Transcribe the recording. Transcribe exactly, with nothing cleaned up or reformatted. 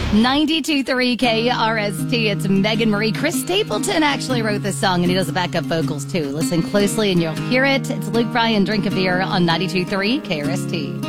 ninety-two point three K R S T. It's Megan Marie. Chris Stapleton actually wrote this song, and he does the backup vocals, too. Listen closely, and you'll hear it. It's Luke Bryan, Drink a Beer on ninety-two point three K R S T.